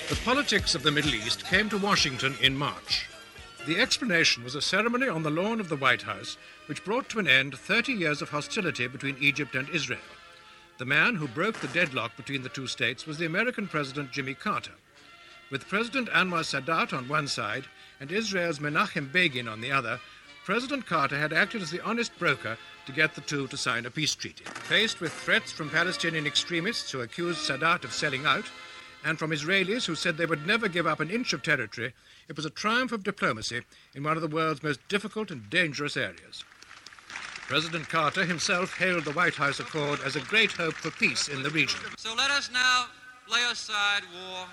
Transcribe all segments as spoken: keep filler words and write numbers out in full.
The politics of the Middle East came to Washington in March. The explanation was a ceremony on the lawn of the White House which brought to an end thirty years of hostility between Egypt and Israel. The man who broke the deadlock between the two states was the American President Jimmy Carter. With President Anwar Sadat on one side and Israel's Menachem Begin on the other, President Carter had acted as the honest broker to get the two to sign a peace treaty. Faced with threats from Palestinian extremists who accused Sadat of selling out, and from Israelis who said they would never give up an inch of territory, it was a triumph of diplomacy in one of the world's most difficult and dangerous areas. President Carter himself hailed the White House Accord as a great hope for peace in the region. So let us now lay aside war.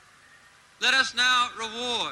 Let us now reward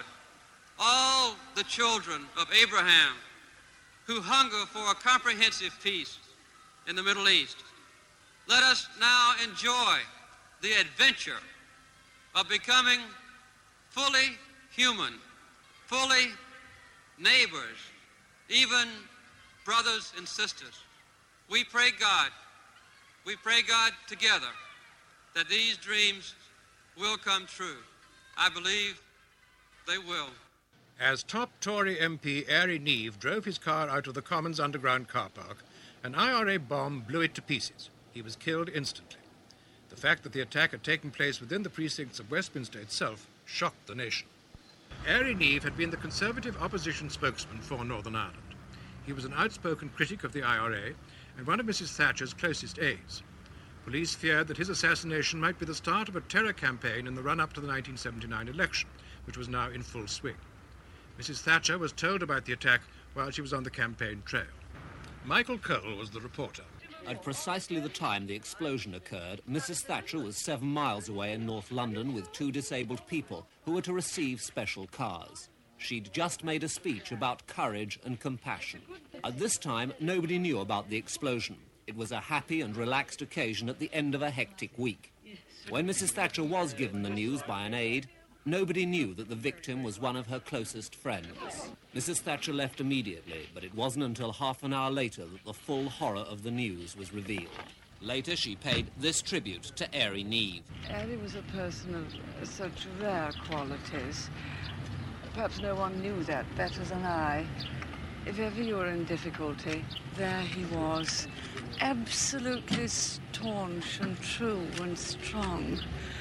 all the children of Abraham who hunger for a comprehensive peace in the Middle East. Let us now enjoy the adventure of becoming fully human, fully neighbors, even brothers and sisters. We pray God, we pray God together that these dreams will come true. I believe they will. As top Tory M P Ari Neave drove his car out of the Commons underground car park, an I R A bomb blew it to pieces. He was killed instantly. The fact that the attack had taken place within the precincts of Westminster itself shocked the nation. Ari Neave had been the Conservative opposition spokesman for Northern Ireland. He was an outspoken critic of the I R A and one of Missus Thatcher's closest aides. Police feared that his assassination might be the start of a terror campaign in the run-up to the nineteen seventy-nine election, which was now in full swing. Missus Thatcher was told about the attack while she was on the campaign trail. Michael Cole was the reporter. At precisely the time the explosion occurred, Missus Thatcher was seven miles away in North London with two disabled people who were to receive special cars. She'd just made a speech about courage and compassion. At this time, nobody knew about the explosion. It was a happy and relaxed occasion at the end of a hectic week. When Missus Thatcher was given the news by an aide, nobody knew that the victim was one of her closest friends. Missus Thatcher left immediately, but it wasn't until half an hour later that the full horror of the news was revealed. Later, she paid this tribute to Ari Neave. Ari was a person of such rare qualities. Perhaps no one knew that better than I. If ever you were in difficulty, there he was, absolutely staunch and true and strong.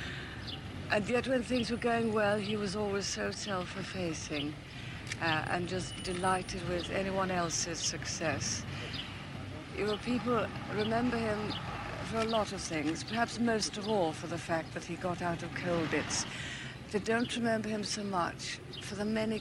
And yet when things were going well, he was always so self-effacing uh, and just delighted with anyone else's success. You know, people remember him for a lot of things, perhaps most of all for the fact that he got out of Colditz. They don't remember him so much for the many